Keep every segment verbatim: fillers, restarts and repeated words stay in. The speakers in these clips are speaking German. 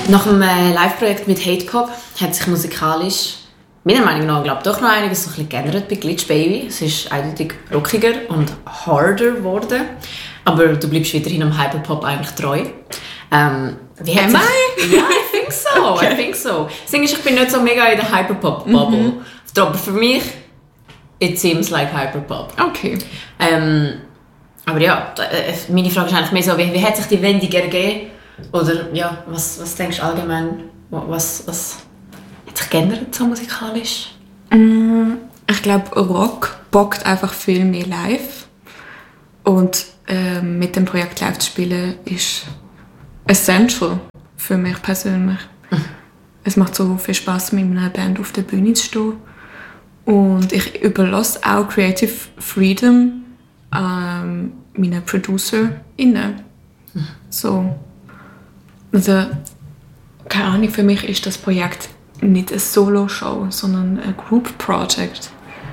Nach dem äh, Live-Projekt mit Hate Pop hat sich musikalisch, meiner Meinung nach, glaube doch noch einiges so ein bisschen geändert bei Glitch Baby. Es ist eindeutig rockiger und harder geworden. Aber du bleibst weiterhin am Hyperpop eigentlich treu. Ähm, wie Am sich... I? Ja, ich think so. Okay. I think so. Deswegen ich bin nicht so mega in der Hyperpop-Bubble. Mhm. Aber für mich, it seems like Hyperpop. Okay. Ähm, aber ja, meine Frage ist eigentlich mehr so, wie, wie hat sich die Wendung ergeben? Oder ja, was, was denkst du allgemein, was, was hat sich geändert so musikalisch? Mm, ich glaube, Rock bockt einfach viel mehr live. Und äh, mit dem Projekt live zu spielen ist essential für mich persönlich. Mhm. Es macht so viel Spaß, mit einer Band auf der Bühne zu stehen. Und ich überlasse auch Creative Freedom ähm, meinen ProducerInnen. Mhm. So. Also, keine Ahnung, für mich ist das Projekt nicht eine Solo-Show, sondern ein Group-Project.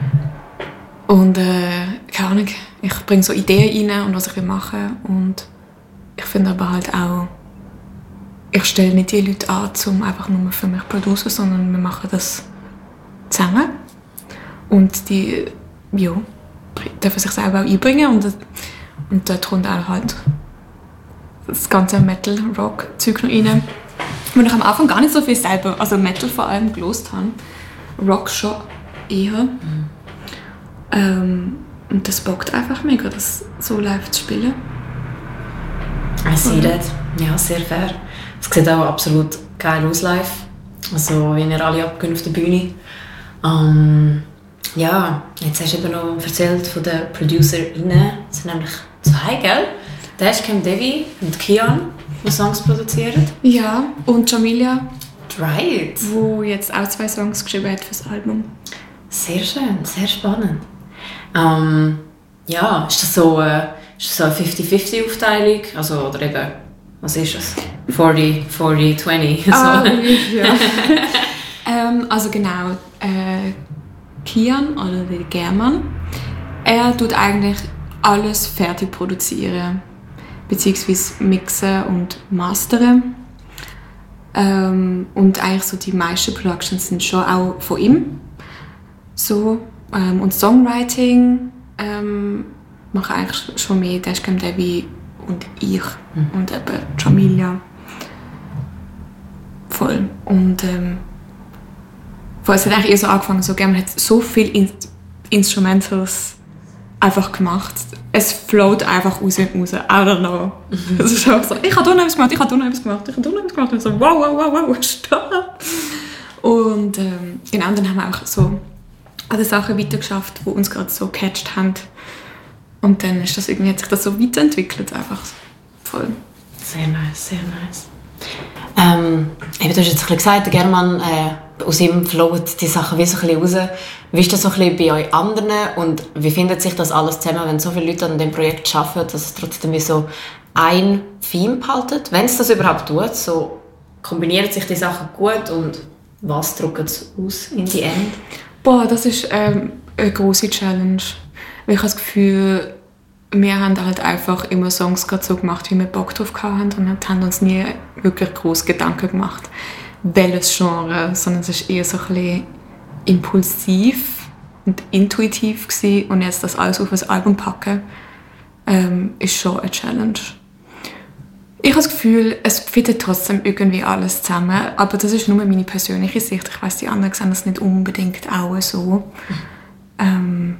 Und äh, keine Ahnung, ich bringe so Ideen rein und was ich machen will. Und ich finde aber halt auch, ich stelle nicht die Leute an, um einfach nur für mich zu produzieren, sondern wir machen das zusammen. Und die, ja, dürfen sich selber auch einbringen. Und, und dort kommt auch halt das ganze Metal-Rock-Zeug noch rein. Weil ich am Anfang gar nicht so viel selber, also Metal vor allem, gelost habe. Rock schon eher. Mhm. Ähm, und das bockt einfach mega, das so live zu spielen. I see that. Ja, sehr fair. Es sieht auch absolut geil aus live. Also, wenn ihr alle abgehen auf der Bühne. Um, ja, jetzt hast du eben noch erzählt von den ProducerInnen. Es sind nämlich zwei, gell? Dashcam Devi und Kian, die Songs produzieren. Ja, und Jamilia, right. wo jetzt auch zwei Songs geschrieben hat für das Album. Sehr schön, sehr spannend. Ähm, ja, ist das so, äh, ist das so eine fifty fifty Aufteilung? Also, oder eben, was ist es? forty, forty, twenty? Ah, so. Ja. ähm, also genau, äh, Kian, oder der German, er tut eigentlich alles fertig produzieren, beziehungsweise mixen und mastern. Ähm, und eigentlich so die meisten Productions sind schon auch von ihm. So, ähm, und Songwriting ähm, machen eigentlich schon mehr Dashcam Devi und ich mhm. und eben Jamilia. Voll. Und ähm, es hat eigentlich eher so angefangen, so, man hat so viele In- Instrumentals einfach gemacht. Es float einfach raus und raus. I don't know. Mhm. Es ist einfach so, ich habe da noch etwas gemacht, ich habe da noch etwas gemacht, ich habe da noch etwas gemacht. Und so, wow, wow, wow, wow, stopp. Und ähm, genau, und dann haben wir auch so alle Sachen weitergeschafft, die uns gerade so gecatcht haben. Und dann ist das irgendwie, hat sich das so weiterentwickelt, einfach voll. Sehr nice, sehr nice. Ähm, eben, du hast jetzt ein bisschen gesagt, der German, äh, aus ihm float die Sachen wie so ein bisschen raus. Wie ist das so ein bisschen bei euch anderen und wie findet sich das alles zusammen, wenn so viele Leute an dem Projekt arbeiten, dass es trotzdem wie so ein Theme behaltet? Wenn es das überhaupt tut, so kombinieren sich die Sachen gut und was drückt es aus in die End? Boah, das ist ähm, eine grosse Challenge. Weil ich habe das Gefühl, wir haben halt einfach immer Songs gerade so gemacht, wie wir Bock drauf hatten und haben uns nie wirklich groß Gedanken gemacht, welches Genre, sondern es war eher so ein bisschen impulsiv und intuitiv gewesen. Und jetzt das alles auf ein Album packen, ähm, ist schon eine Challenge. Ich habe das Gefühl, es findet trotzdem irgendwie alles zusammen, aber das ist nur meine persönliche Sicht. Ich weiss, die anderen sehen das nicht unbedingt auch so. Ähm,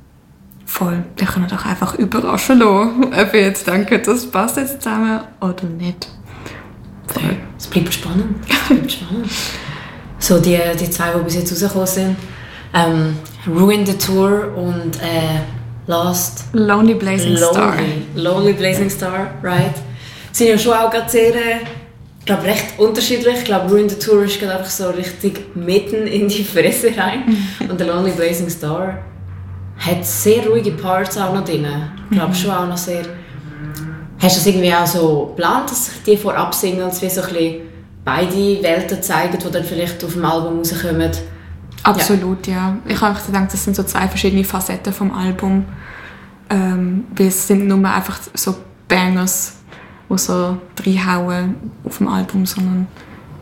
voll. Ich kann mich doch einfach überraschen lassen, ob ich jetzt denke, das passt jetzt zusammen oder nicht. Voll. Es bleibt spannend. Es bleibt spannend. So die, die zwei, die bis jetzt rausgekommen sind. Ähm, Ruin the Tour und äh, Last... Lonely Blazing Lonely. Star. Lonely Blazing Star, right. Sind ja schon auch gerade sehr, ich glaube, recht unterschiedlich. Ich glaube, Ruin the Tour ist gerade einfach so richtig mitten in die Fresse rein. Und der Lonely Blazing Star hat sehr ruhige Parts auch noch drin. Ich glaube schon auch noch sehr... Hast du das irgendwie auch so geplant, dass sich die Vorab-Singles wie so ein bisschen beide Welten zeigen, die dann vielleicht auf dem Album rauskommen? Absolut, ja. ja. Ich habe gedacht, das sind so zwei verschiedene Facetten vom Album. Ähm, weil es sind nur einfach so Bangers, die so reinhauen auf dem Album, sondern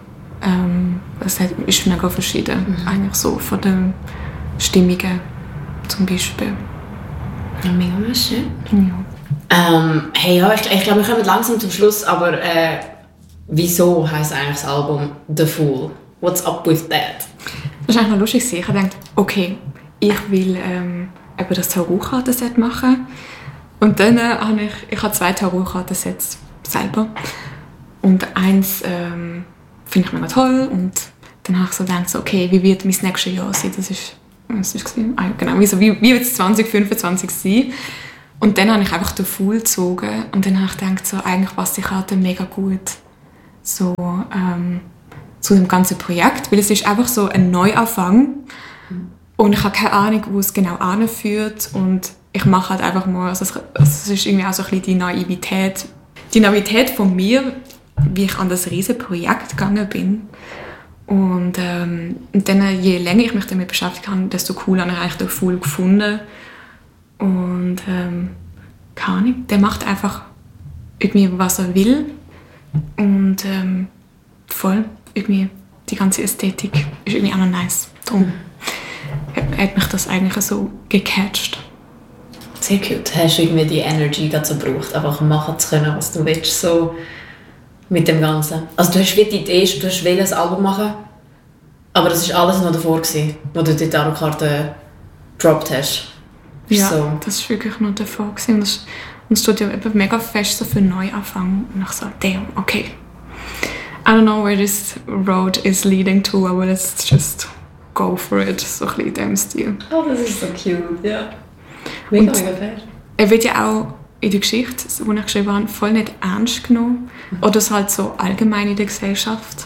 Ähm, es hat, ist mega verschieden, mhm. eigentlich so von den Stimmungen zum Beispiel. Ja, mega schön. Ja. Ähm, hey, ja, ich, ich glaube, wir kommen langsam zum Schluss, aber äh, wieso heisst eigentlich das Album «The Fool»? What's up with that? Das ist eigentlich noch lustig. Ich habe gedacht, okay, ich will ähm, eben das Tarotkartenset machen. Und dann äh, habe ich, ich habe zwei Tarotkartensets selber. Und eins ähm, finde ich mega toll. Und dann habe ich so gedacht, so, okay, wie wird mein nächstes Jahr sein? Das ist, was ist das? Ah, genau, wie, so, wie, wie wird es zwanzig fünfundzwanzig sein? Und dann habe ich einfach den Fool gezogen. Und dann habe ich gedacht, so, eigentlich passt die Karte mega gut so, ähm, zu dem ganzen Projekt. Weil es ist einfach so ein Neuanfang. Und ich habe keine Ahnung, wo es genau anführt. Und ich mache halt einfach mal, also es, es ist irgendwie auch so ein bisschen die Naivität, die Naivität von mir, wie ich an das riesige Projekt gegangen bin. Und, ähm, und dann, je länger ich mich damit beschäftigt habe, desto cooler habe ich eigentlich den Fool gefunden. Und ähm, keine Ahnung, der macht einfach irgendwie, was er will. Und ähm, voll, irgendwie die ganze Ästhetik ist irgendwie auch noch nice. Darum hat mich das eigentlich so gecatcht. Sehr gut. Hast du irgendwie die Energy dazu gebraucht, einfach machen zu können, was du willst, so mit dem Ganzen? Also du hast wie die Idee, du hast ein Album machen, aber das war alles noch davor, gewesen, wo du die Tarotkarte gedroppt hast. Ja, so. Das war wirklich noch davor. Gewesen. Und das, und es steht ja eben mega fest so für Neuanfang. Und ich so, damn, okay. I don't know where this road is leading to, aber let's just go for it. So ein bisschen in diesem Stil. Oh, das ist so cute, ja. Mega, mega fair. Er wird ja auch in der Geschichte, die ich geschrieben habe, voll nicht ernst genommen. Mhm. Oder so halt so allgemein in der Gesellschaft.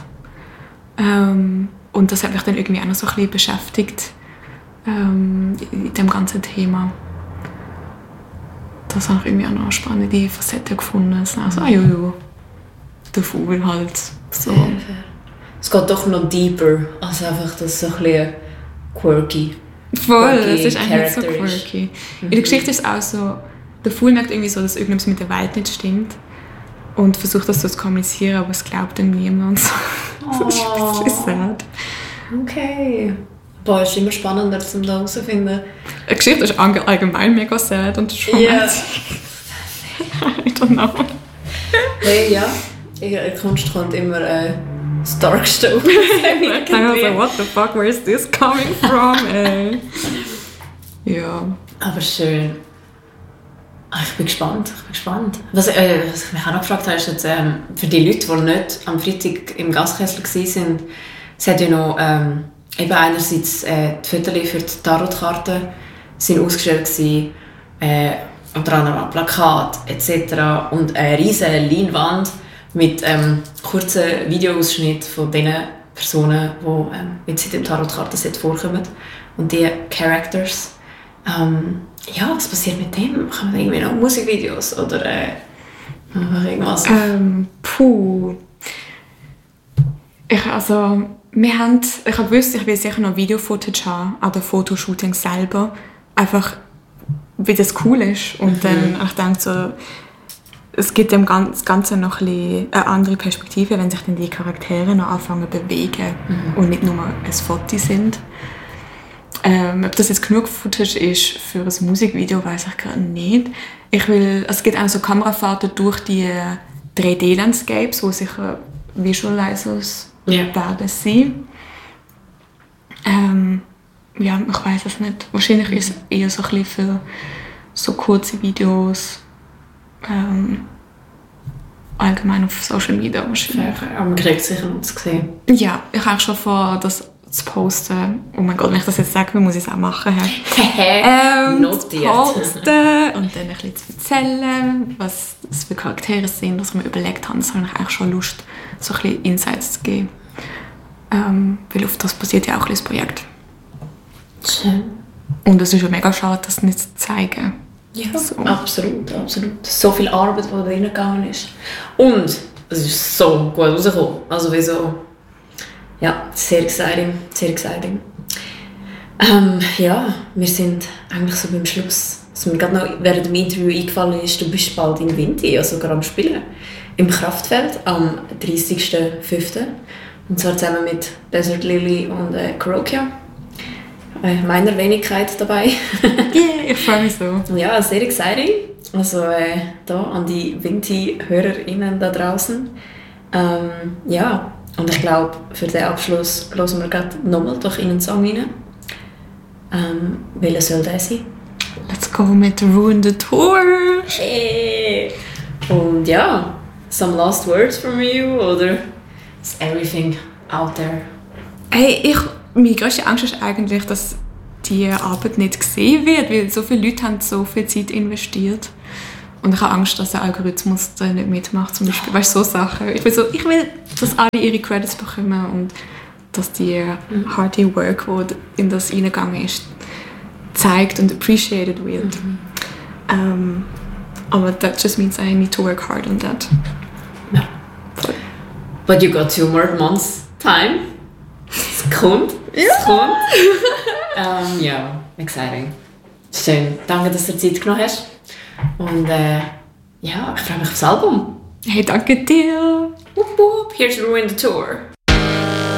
Ähm, und das hat mich dann irgendwie auch noch so ein bisschen beschäftigt ähm, in dem ganzen Thema. Das habe ich irgendwie auch noch eine spannende Facette gefunden. Also, ah, jo, jo, der Vogel halt. So. Fair, fair. Es geht doch noch deeper als einfach das so ein bisschen quirky. Voll, das ist eigentlich nicht so quirky. Mhm. In der Geschichte ist es auch so, der Fool merkt irgendwie so, dass irgendwas mit der Welt nicht stimmt und versucht das so zu kommunizieren, aber es glaubt ihm niemand. Oh. Das ist ein bisschen sad. Okay. Boah, es ist immer spannender, um da herauszufinden. Die Geschichte ist allgemein mega sad und schon yeah. I don't know. Hey, ja, in der Kunst kommt immer äh, das Darkste auf. Ich dachte so, what the fuck, where is this coming from, ey? Ja. Aber schön. Ach, ich bin gespannt, ich bin gespannt. Was, äh, was ich mich auch noch gefragt habe, ist jetzt, ähm, für die Leute, die nicht am Freitag im Gaskessel waren, es hat ja noch ähm, eben einerseits äh, die Fotos für die Tarotkarte sind ausgestellt gewesen, äh, unter anderem ein Plakat et cetera und eine riesige Leinwand mit ähm, kurzen Videoausschnitten von den Personen, die ähm, jetzt in dem Tarotkartenset vorkommen und die Characters. Ähm, ja, was passiert mit dem? Machen wir irgendwie noch Musikvideos oder äh, irgendwas? Ähm, puh. Ich, also, wir haben, ich habe gewusst, ich will sicher noch Video-Footage haben, an der Fotoshooting selber. Einfach, wie das cool ist. Und mhm. dann, ich denke so, es gibt dem Ganzen noch ein bisschen eine andere Perspektive, wenn sich dann die Charaktere noch anfangen zu bewegen mhm. und nicht nur ein Foto sind. Ähm, ob das jetzt genug Footage ist für ein Musikvideo, weiß ich gerade nicht. Ich will, es gibt auch so Kamerafahrten durch die drei D-Landscapes, wo sicher Visualizers yeah. werden sein. Ähm, ja, ich weiß es nicht. Wahrscheinlich ist es eher so ein bisschen für so kurze Videos, ähm, allgemein auf Social Media wahrscheinlich. Ja, aber man kriegt es sicher noch zu sehen. Ja, ich habe schon vor, das zu posten. Oh mein Gott, wenn ich das jetzt sage, muss ich es auch machen. ähm, Notiert. Posten und dann ein bisschen zu erzählen, was das für Charaktere sind, was ich mir überlegt habe. Das habe ich eigentlich schon Lust, so ein bisschen Insights zu geben. Ähm, weil auf das basiert ja auch ein bisschen das Projekt. Schön. Und es ist ja mega schade, das nicht zu zeigen. Ja, so. absolut, absolut. So viel Arbeit, die da reingegangen ist. Und es ist so gut rausgekommen. Also wie so... Ja, sehr exciting, sehr exciting. Ähm, ja, wir sind eigentlich so beim Schluss. Was mir gerade noch während dem Interview eingefallen ist, du bist bald in Vinti, also sogar am Spielen. Im Kraftfeld am dreißigsten fünften Und zwar zusammen mit Desert Lily und äh, Kurokia. Äh, meiner Wenigkeit dabei. Yeah, ich freue mich so. Ja, sehr exciting. Also äh, da an die Vinti-HörerInnen da draußen. Ähm, ja, und ich glaube, für den Abschluss hören wir gerade nochmal durch einen Song rein. Ähm, welcher soll der sein? Let's go mit Ruin the Tour! Hey. Und ja, some last words from you oder is everything out there? Hey, ich, meine grösste Angst ist eigentlich, dass die Arbeit nicht gesehen wird, weil so viele Leute haben so viel Zeit investiert. Und ich habe Angst, dass der Algorithmus da nicht mitmacht, zum Beispiel. Weißt du, so Sachen. Ich will, so, ich will, dass alle ihre Credits bekommen und dass die mhm. harde Work, die in das reingegangen ist, zeigt und appreciated wird. Mhm. Um, aber that just means I need to work hard on that. Ja. But you got two more months time. Es kommt. Es kommt. um, ja, exciting. Schön. Danke, dass du Zeit genommen hast. Und äh, ja, ich freue mich aufs Album. Hey, danke dir. Woop woop, here's Ruin the Tour.